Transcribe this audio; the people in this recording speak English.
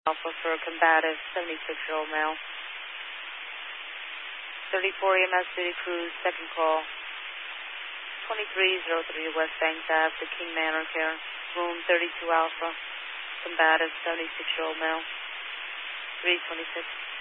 Alpha for a combative 76-year-old male. 34 EMS City Cruise, second call. 2303 West Banks Ave to King Manor Care, room 32 Alpha, combative 76-year-old male. 326.